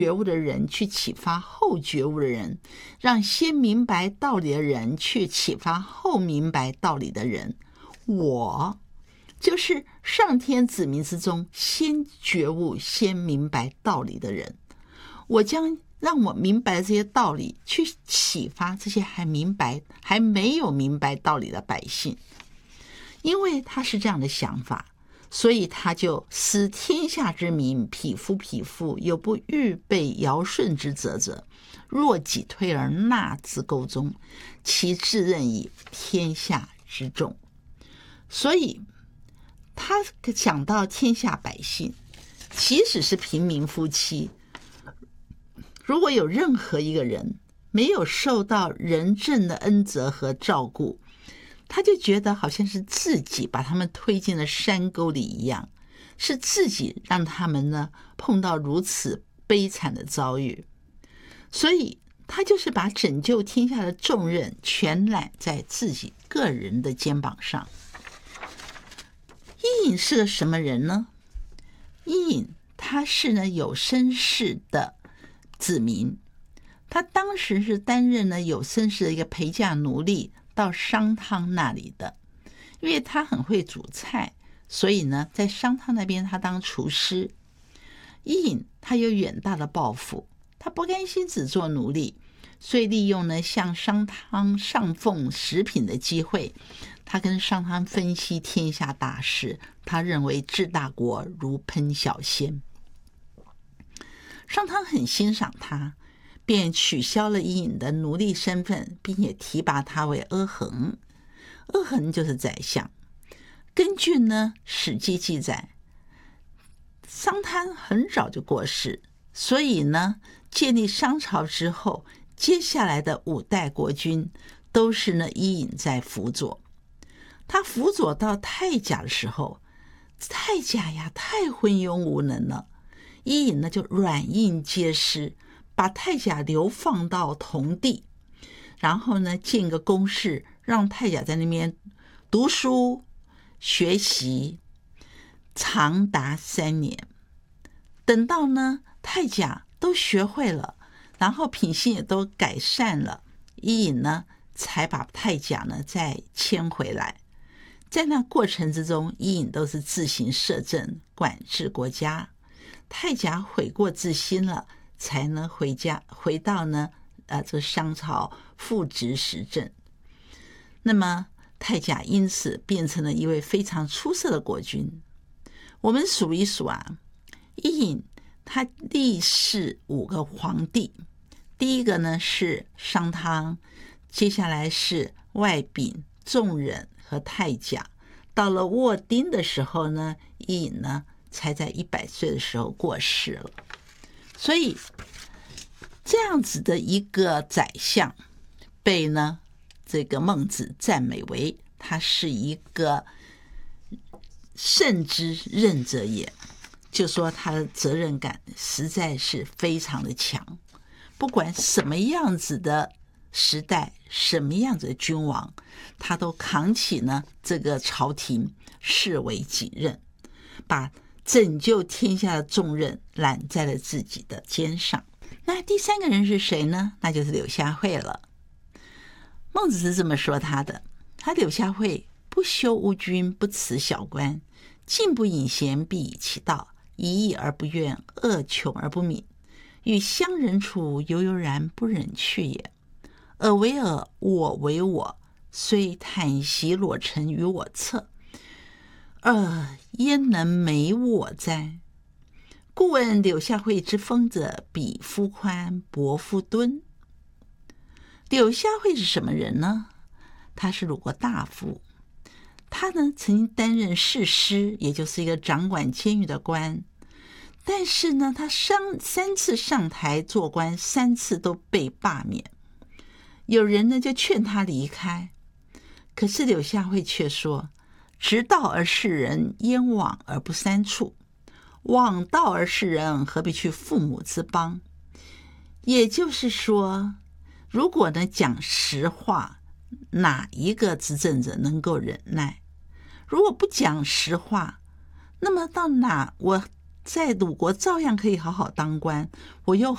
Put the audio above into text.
觉悟的人去启发后觉悟的人，让先明白道理的人去启发后明白道理的人。我就是上天子民之中先觉悟先明白道理的人，我将让我明白这些道理去启发这些还没有明白道理的百姓。因为他是这样的想法，所以他就使天下之民匹夫匹妇，有不预备尧舜之责者，若己推而纳之沟中，其自任以天下之众。所以他讲到天下百姓，即使是平民夫妻，如果有任何一个人没有受到仁政的恩泽和照顾，他就觉得好像是自己把他们推进了山沟里一样，是自己让他们呢碰到如此悲惨的遭遇。所以他就是把拯救天下的重任全揽在自己个人的肩膀上。伊尹是个什么人呢？伊尹他是呢有身氏的子民，他当时是担任了有身氏的一个陪嫁奴隶到商汤那里的。因为他很会煮菜，所以呢在商汤那边他当厨师。伊尹他有远大的抱负，他不甘心只做奴隶，所以利用呢向商汤上奉食品的机会，他跟商汤分析天下大事，他认为治大国如烹小鲜。商汤很欣赏他，便取消了伊尹的奴隶身份，并且提拔他为阿衡。阿衡就是宰相。根据呢《史记》记载，商汤很早就过世，所以呢建立商朝之后，接下来的5代国君都是呢伊尹在辅佐。他辅佐到太甲的时候，太甲呀太昏庸无能了，伊尹呢就软硬皆施，把太甲流放到同地，然后呢建个宫室，让太甲在那边读书学习长达3年。等到呢太甲都学会了，然后品性也都改善了，伊尹呢才把太甲呢再迁回来。在那过程之中，伊尹都是自行摄政管治国家。太甲悔过自新了，才能回到呢这个商朝复职实政。那么太甲因此变成了一位非常出色的国君。我们数一数啊，伊尹他历世5个皇帝，第一个呢是商汤，接下来是外丙、仲忍和太甲。到了沃丁的时候呢，伊尹呢才在100岁的时候过世了。所以这样子的一个宰相，被呢这个孟子赞美为他是一个圣之任者也，就说他的责任感实在是非常的强，不管什么样子的时代，什么样子的君王，他都扛起呢这个朝廷，视为己任，把拯救天下的重任揽在了自己的肩上。那第3个人是谁呢？那就是柳下惠了。孟子是这么说他的，他柳下惠不修无君，不辞小官，进不隐贤，必以其道，一义而不怨，恶穷而不泯，与乡人处，悠悠然不忍去也。尔为尔，我为我，虽袒席裸陈于我侧，焉能美我哉？故问柳下惠之风者，彼夫宽，薄夫敦。柳下惠是什么人呢？他是鲁国大夫，他呢曾经担任士师，也就是一个掌管监狱的官。但是呢他3次上台做官，3次都被罢免。有人呢就劝他离开，可是柳下惠却说：直道而事人，焉往而不三处？枉道而事人，何必去父母之邦？也就是说，如果呢讲实话，哪一个执政者能够忍耐？如果不讲实话，那么到哪我在鲁国照样可以好好当官，我又